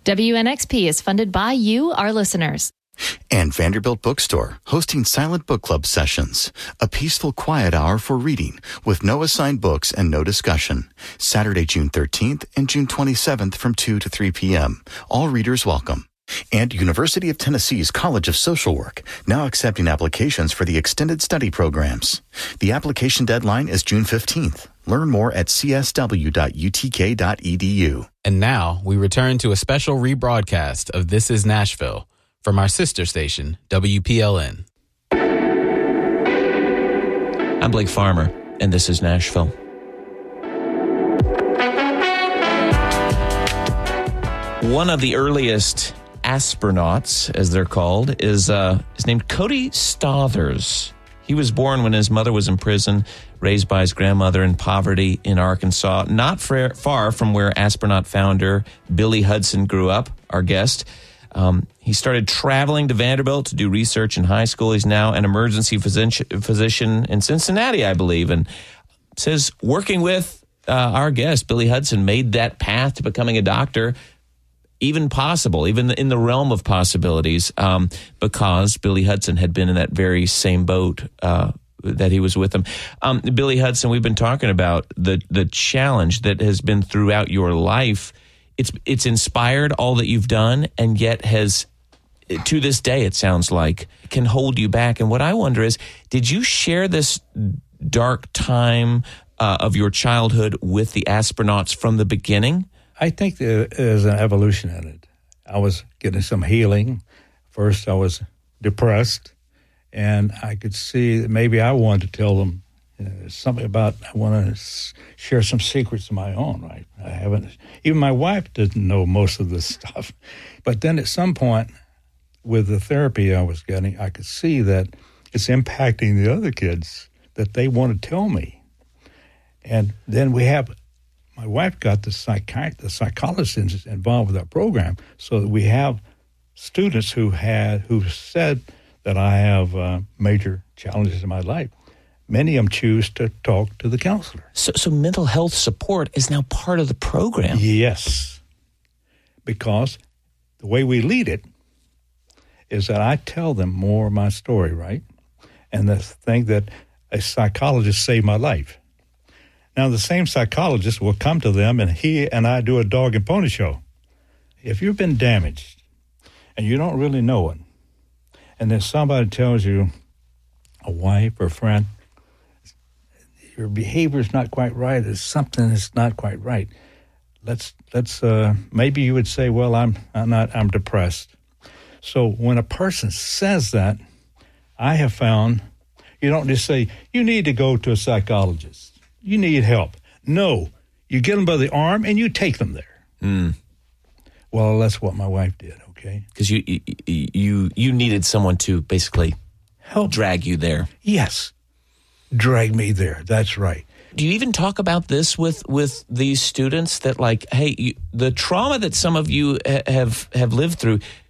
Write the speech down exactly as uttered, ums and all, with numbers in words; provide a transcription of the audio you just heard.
W N X P is funded by you, our listeners. And Vanderbilt Bookstore, hosting Silent Book Club sessions, a peaceful quiet hour for reading with no assigned books and no discussion. Saturday, June thirteenth and June twenty-seventh from two to three p.m. All readers welcome. And University of Tennessee's College of Social Work, now accepting applications for the extended study programs. The application deadline is June fifteenth. Learn more at c s w dot u t k dot e d u. And now we return to a special rebroadcast of This Is Nashville from our sister station, W P L N. I'm Blake Farmer, and this is Nashville. One of the earliest astronauts, as they're called, is uh, is named Cody Stothers. He was born when his mother was in prison, raised by his grandmother in poverty in Arkansas, not far, far from where astronaut founder Billy Hudson grew up, our guest. Um, he started traveling to Vanderbilt to do research in high school. He's now an emergency physician, physician in Cincinnati, I believe, and says working with uh, our guest, Billy Hudson, made that path to becoming a doctor even possible, even in the realm of possibilities, um, because Billy Hudson had been in that very same boat uh, that he was with him. Um, Billy Hudson, we've been talking about the the challenge that has been throughout your life. It's it's inspired all that you've done, and yet has, to this day, it sounds like, can hold you back. And what I wonder is, did you share this dark time uh, of your childhood with the astronauts from the beginning? I think there is an evolution in it. I was getting some healing. First, I was depressed, and I could see that maybe I wanted to tell them you know, something about, I want to s- share some secrets of my own, right? I haven't, even my wife didn't know most of this stuff. But then at some point, with the therapy I was getting, I could see that it's impacting the other kids, that they want to tell me. And then we have... My wife got the, psychi- the psychologists involved with our program, so that we have students who had who said that I have uh, major challenges in my life. Many of them choose to talk to the counselor. So, so mental health support is now part of the program. Yes, because the way we lead it is that I tell them more of my story, right? And the thing that a psychologist saved my life. Now, the same psychologist will come to them, and he and I do a dog and pony show. If you've been damaged and you don't really know it, and then somebody tells you, a wife or friend, your behavior is not quite right, there's something that's not quite right, let's, let's uh, maybe you would say, well, I'm, I'm not, I'm depressed. So when a person says that, I have found, you don't just say, you need to go to a psychologist. You need help. No, you get them by the arm and you take them there. Mm. Well, that's what my wife did, okay? Because you, you you you needed someone to basically help drag you there. Yes, drag me there. That's right. Do you even talk about this with, with these students that, like, hey, you, the trauma that some of you ha- have have lived through,